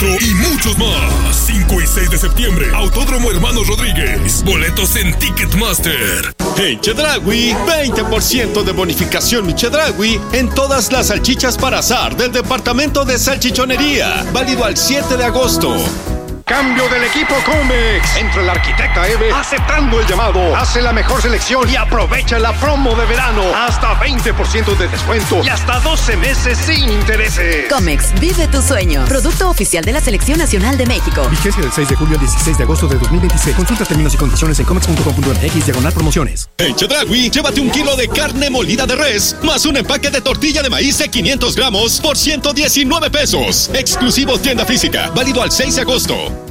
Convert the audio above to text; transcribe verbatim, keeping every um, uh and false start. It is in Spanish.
Metro y muchos más. cinco y seis de septiembre, Autódromo Hermanos Rodríguez. Boletos en Ticketmaster. En Chedraui, veinte por ciento de bonificación mi Chedraui en todas las salchichas para asar del departamento de salchichonería. Válido al siete de agosto. Cambio del equipo Comex. Entra la arquitecta Eve aceptando el llamado. Hace la mejor selección y aprovecha la promo de verano. Hasta veinte por ciento de descuento y hasta doce meses sin intereses. Comex, vive tu sueño. Producto oficial de la Selección Nacional de México. Vigencia del seis de julio al dieciséis de agosto de dos mil veintiséis. Consulta términos y condiciones en comex punto com punto m x diagonal promociones. En Chedraui, llévate un kilo de carne molida de res más un empaque de tortilla de maíz de quinientos gramos por ciento diecinueve pesos. Exclusivo tienda física. Válido al seis de agosto.